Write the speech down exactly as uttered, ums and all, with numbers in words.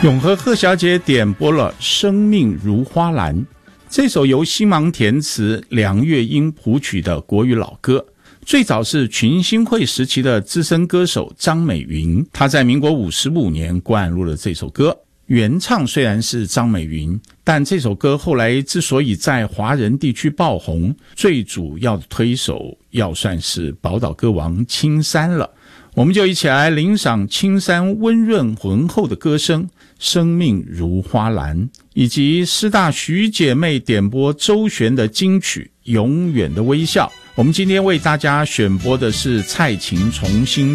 永和贺小姐点播了《生命如花篮》这首由星芒填词、梁月英谱曲的国语老歌，最早是群星会时期的资深歌手张美云，她在民国五十五年灌入了这首歌。原唱虽然是张美云，但这首歌后来之所以在华人地区爆红，最主要的推手要算是宝岛歌王青山了。我们就一起来领赏青山温润浑厚的歌声《生命如花篮》，以及师大徐姐妹点播周璇的金曲《永远的微笑》。我们今天为大家选播的是蔡琴重新